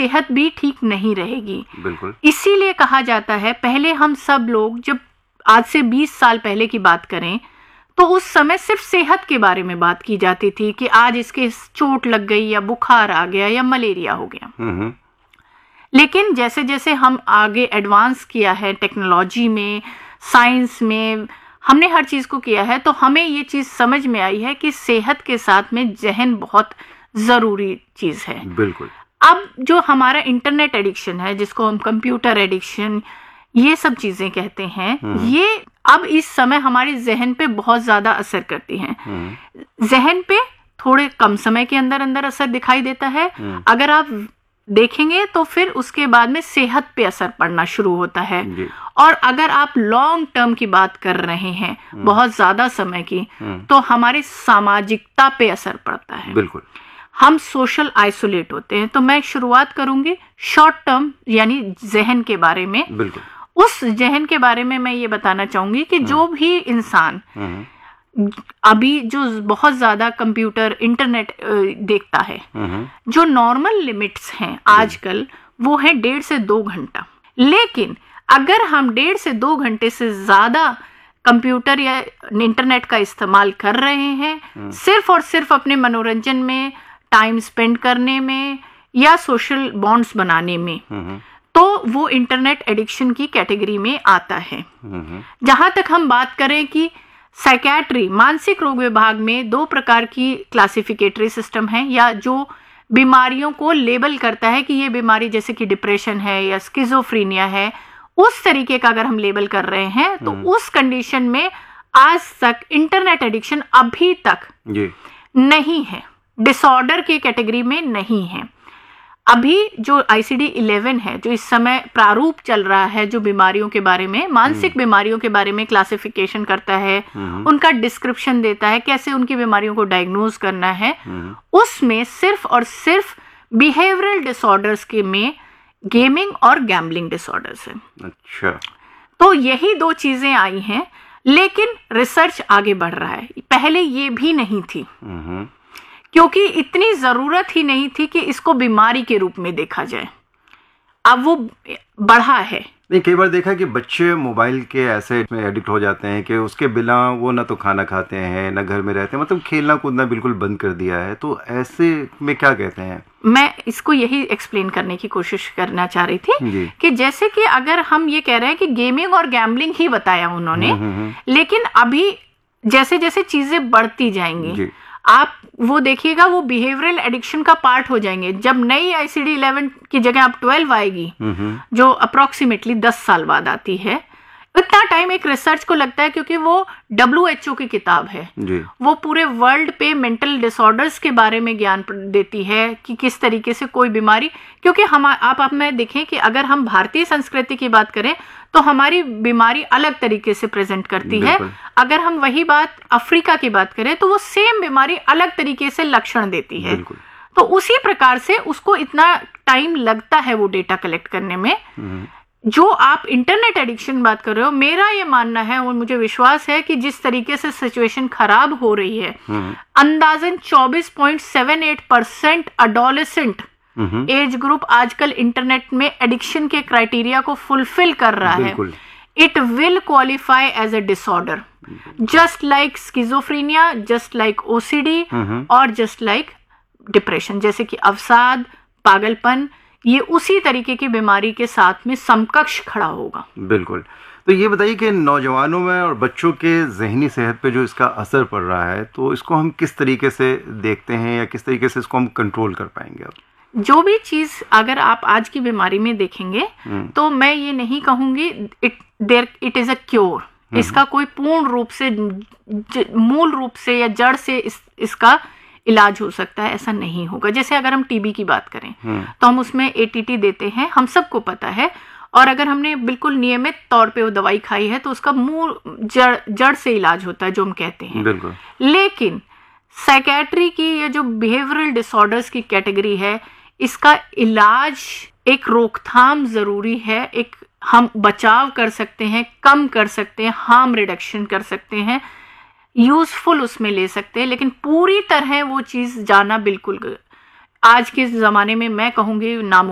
सेहत भी ठीक नहीं रहेगी। बिल्कुल। इसीलिए कहा जाता है, पहले हम सब लोग जब आज से 20 साल पहले की बात करें तो उस समय सिर्फ सेहत के बारे में बात की जाती थी कि आज इसके चोट लग गई या बुखार आ गया या मलेरिया हो गया। लेकिन जैसे जैसे हम आगे एडवांस किया है टेक्नोलॉजी में, साइंस में, हमने हर चीज को किया है, तो हमें ये चीज समझ में आई है कि सेहत के साथ में जहन बहुत जरूरी चीज है। बिल्कुल। अब जो हमारा इंटरनेट एडिक्शन है, जिसको हम कंप्यूटर एडिक्शन, ये सब चीजें कहते हैं, ये अब इस समय हमारे जहन पे बहुत ज्यादा असर करती हैं। जहन पे थोड़े कम समय के अंदर अंदर असर दिखाई देता है, अगर आप देखेंगे तो फिर उसके बाद में सेहत पे असर पड़ना शुरू होता है। और अगर आप लॉन्ग टर्म की बात कर रहे हैं, बहुत ज्यादा समय की, तो हमारी सामाजिकता पे असर पड़ता है। बिल्कुल। हम सोशल आइसोलेट होते हैं। तो मैं शुरुआत करूंगी शॉर्ट टर्म यानी जहन के बारे में। बिल्कुल। उस जहन के बारे में मैं ये बताना चाहूंगी कि जो भी इंसान अभी जो बहुत ज्यादा कंप्यूटर इंटरनेट देखता है, जो नॉर्मल लिमिट्स हैं आजकल वो है 1.5 से 2 घंटा। लेकिन अगर हम 1.5 से 2 घंटे से ज्यादा कंप्यूटर या इंटरनेट का इस्तेमाल कर रहे हैं सिर्फ और सिर्फ अपने मनोरंजन में, टाइम स्पेंड करने में या सोशल बॉन्ड्स बनाने में, तो वो इंटरनेट एडिक्शन की कैटेगरी में आता है। जहां तक हम बात करें कि साइकियाट्री, मानसिक रोग विभाग में 2 प्रकार की क्लासिफिकेटरी सिस्टम है, या जो बीमारियों को लेबल करता है कि ये बीमारी जैसे कि डिप्रेशन है या स्किज़ोफ्रेनिया है, उस तरीके का अगर हम लेबल कर रहे हैं तो उस कंडीशन में आज तक इंटरनेट एडिक्शन अभी तक नहीं है, डिसऑर्डर की कैटेगरी में नहीं है। अभी जो ICD-11 है, जो इस समय प्रारूप चल रहा है, जो बीमारियों के बारे में, मानसिक बीमारियों के बारे में क्लासिफिकेशन करता है, उनका डिस्क्रिप्शन देता है, कैसे उनकी बीमारियों को डायग्नोज करना है, उसमें सिर्फ और सिर्फ बिहेवियरल डिसऑर्डर्स के में गेमिंग और गैम्बलिंग डिसऑर्डर्स है। अच्छा। तो यही 2 चीजें आई हैं, लेकिन रिसर्च आगे बढ़ रहा है। पहले ये भी नहीं थी, क्योंकि इतनी जरूरत ही नहीं थी कि इसको बीमारी के रूप में देखा जाए। अब वो बढ़ा है। नहीं, कई बार देखा कि बच्चे मोबाइल के ऐसे में एडिक्ट हो जाते हैं कि उसके बिना वो ना तो खाना खाते हैं ना घर में रहते हैं, मतलब खेलना कूदना बिल्कुल बंद कर दिया है। तो ऐसे में क्या कहते हैं? मैं इसको यही एक्सप्लेन करने की कोशिश करना चाह रही थी कि जैसे कि अगर हम ये कह रहे हैं कि गेमिंग और गैम्बलिंग ही बताया उन्होंने, लेकिन अभी जैसे जैसे चीजें बढ़ती जाएंगी, आप वो देखिएगा वो बिहेवियरल एडिक्शन का पार्ट हो जाएंगे। जब नई ICD-11 की जगह अब 12 आएगी, जो अप्रोक्सीमेटली 10 साल बाद आती है, इतना टाइम एक रिसर्च को लगता है, क्योंकि वो WHO की किताब है वो पूरे वर्ल्ड पे मेंटल डिसऑर्डर्स के बारे में ज्ञान देती है कि किस तरीके से कोई बीमारी, क्योंकि हम आप में देखें कि अगर हम भारतीय संस्कृति की बात करें तो हमारी बीमारी अलग तरीके से प्रेजेंट करती है। अगर हम वही बात अफ्रीका की बात करें तो वो सेम बीमारी अलग तरीके से लक्षण देती है। तो उसी प्रकार से उसको इतना टाइम लगता है वो डेटा कलेक्ट करने में। जो आप इंटरनेट एडिक्शन बात कर रहे हो, मेरा ये मानना है और मुझे विश्वास है कि जिस तरीके से सिचुएशन खराब हो रही है, अंदाजन 24.78% अडोलेसेंट एज ग्रुप आजकल इंटरनेट में एडिक्शन के क्राइटेरिया को फुलफिल कर रहा है। It will qualify as a disorder, just like schizophrenia, just like OCD और जस्ट लाइक डिप्रेशन, जैसे कि अवसाद, पागलपन, ये उसी तरीके की बीमारी के साथ में समकक्ष खड़ा होगा। बिल्कुल। तो ये बताइए कि नौजवानों में और बच्चों के जहनी सेहत पे जो इसका असर पड़ रहा है, तो इसको हम किस तरीके से देखते हैं या किस तरीके से इसको हम कंट्रोल कर पाएंगे? अब जो भी चीज अगर आप आज की बीमारी में देखेंगे तो मैं ये नहीं कहूंगी इट इज अ क्योर, इसका कोई पूर्ण रूप से, मूल रूप से या जड़ से इसका इलाज हो सकता है, ऐसा नहीं होगा। जैसे अगर हम TB की बात करें तो हम उसमें ATT देते हैं, हम सबको पता है, और अगर हमने बिल्कुल नियमित तौर पे वो दवाई खाई है तो उसका मूल जड़ से इलाज होता है, जो हम कहते हैं। लेकिन साइकियाट्री की ये जो बिहेवियरल डिसऑर्डर्स की कैटेगरी है, इसका इलाज, एक रोकथाम जरूरी है। एक हम बचाव कर सकते हैं, कम कर सकते हैं, हार्म रिडक्शन कर सकते हैं, यूजफुल उसमें ले सकते हैं, लेकिन पूरी तरह वो चीज जाना बिल्कुल आज के जमाने में मैं कहूंगी नामुमकिन